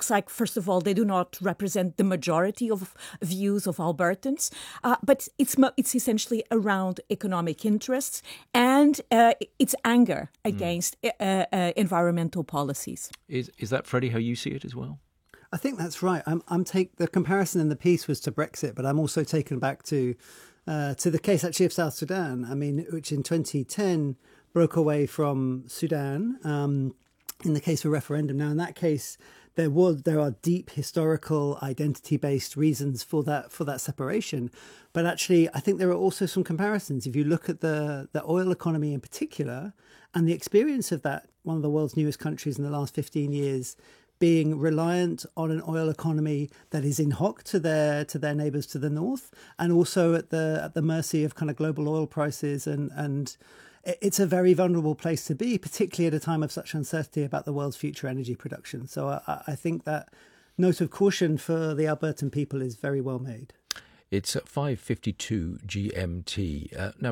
looks like, first of all, they do not represent the majority of views of Albertans, but it's essentially around economic interests and its anger against environmental policies. Is that, Freddie, how you see it as well? I think that's right. The comparison in the piece was to Brexit, but I'm also taken back to the case actually of South Sudan. I mean, which in 2010 broke away from Sudan in the case of a referendum. Now, in that case, there are deep historical identity-based reasons for that separation. But actually, I think there are also some comparisons. If you look at the oil economy in particular and the experience of that, one of the world's newest countries in the last 15 years, being reliant on an oil economy that is in hock to their neighbours to the north, and also at the mercy of kind of global oil prices, and it's a very vulnerable place to be, particularly at a time of such uncertainty about the world's future energy production. So I think that note of caution for the Albertan people is very well made. It's at 5:52 GMT. Now,